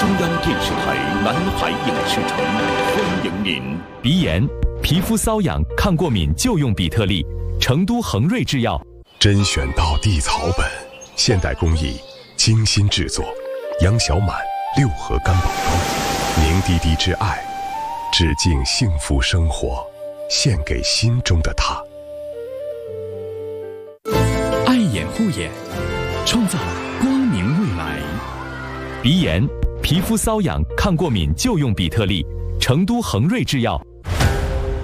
中央电视台南海影视城欢迎您。 鼻炎、皮肤瘙痒、抗过敏就用比特利，成都恒瑞制药。 甄选到地草本，现代工艺，精心制作。杨小满6盒干宝膏，凝滴滴之爱，致敬幸福生活，献给心中的他。 爱眼护眼，创造光明未来。鼻炎、皮肤瘙痒、抗过敏就用比特利，成都恒瑞制药。